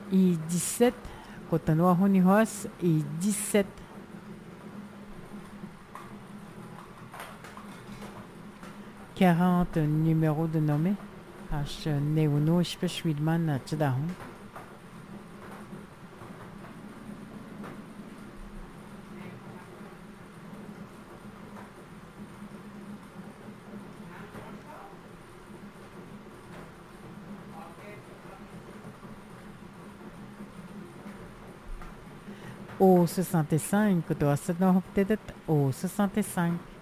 et 17, Cotonou Honihos et 17. 40 numéros de nommés. Aš neuno špešvidman čedahun. Au 65, tu as 7 au 65.